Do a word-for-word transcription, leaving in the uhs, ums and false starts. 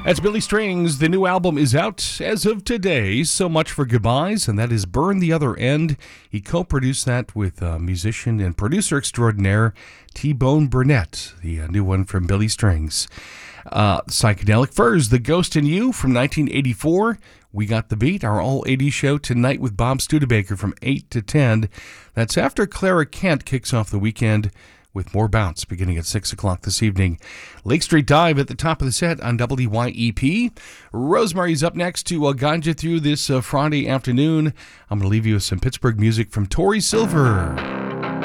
That's Billy Strings. The new album is out as of today. So much for goodbyes, and that is Burn the Other End. He co-produced that with uh, musician and producer extraordinaire T-Bone Burnett, the uh, new one from Billy Strings. Uh, Psychedelic Furs, The Ghost in You from nineteen eighty-four. We Got the Beat, our all eighties show tonight with Bob Studebaker from eight to ten. That's after Clara Kent kicks off the weekend with more bounce beginning at six o'clock this evening. Lake Street Dive at the top of the set on W Y E P. Rosemary's up next to uh, guide you through this uh, Friday afternoon. I'm going to leave you with some Pittsburgh music from Tori Silver.